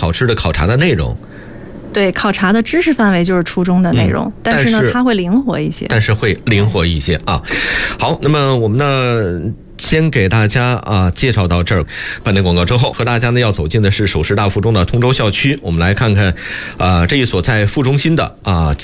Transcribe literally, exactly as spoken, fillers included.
考试的考察的内容。 对，考察的知识范围就是初中的内容，嗯、但是呢，它会灵活一些。 但是会灵活一些啊。好，那么我们呢，先给大家啊介绍到这儿。半点广告之后，和大家呢要走进的是首师大附中的通州校区，我们来看看啊这一所在副中心的啊。